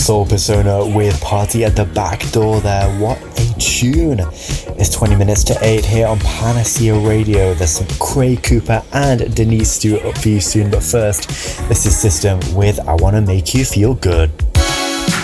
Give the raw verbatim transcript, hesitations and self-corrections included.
Soul Persona with Party at the Back Door there. What a tune. It's twenty minutes to eight here on Panacea Radio. There's some Craig Cooper and Denise Stewart up for you soon, but first, this is System with I Wanna Make You Feel Good.